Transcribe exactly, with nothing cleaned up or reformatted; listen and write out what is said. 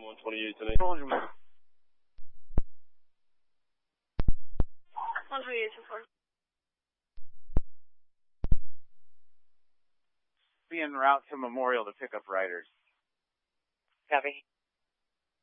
one twenty-eight today. one twenty-eight so far. Be en route to Memorial to pick up riders. Copy.